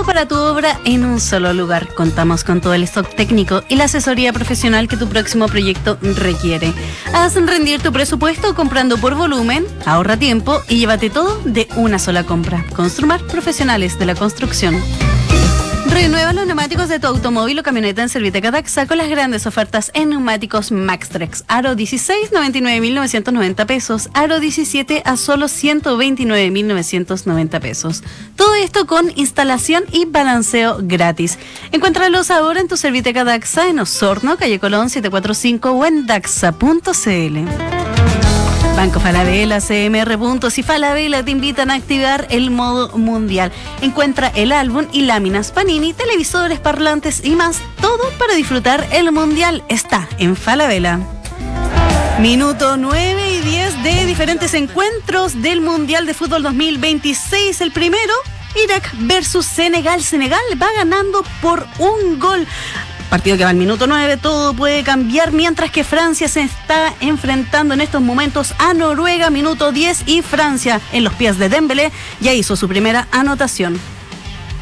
para tu obra en un solo lugar. Contamos con todo el stock técnico y la asesoría profesional que tu próximo proyecto requiere. Haz rendir tu presupuesto comprando por volumen, ahorra tiempo y llévate todo de una sola compra. Construmar, profesionales de la construcción. Renueva los neumáticos de tu automóvil o camioneta en Serviteca Daxa con las grandes ofertas en neumáticos Maxtrex. Aro 16, 99.990 pesos. Aro 17 a solo 129.990 pesos. Todo esto con instalación y balanceo gratis. Encuéntralos ahora en tu Serviteca Daxa en Osorno, calle Colón 745 o en daxa.cl. Banco Falabella, CMR Puntos y Falabella te invitan a activar el modo mundial. Encuentra el álbum y láminas Panini, televisores, parlantes y más. Todo para disfrutar el mundial está en Falabella. Minuto 9 y 10 de diferentes encuentros del Mundial de Fútbol 2026. El primero, Irak versus Senegal. Senegal va ganando por 1 gol. Partido que va al minuto 9, todo puede cambiar, mientras que Francia se está enfrentando en estos momentos a Noruega, minuto 10, y Francia, en los pies de Dembélé, ya hizo su primera anotación.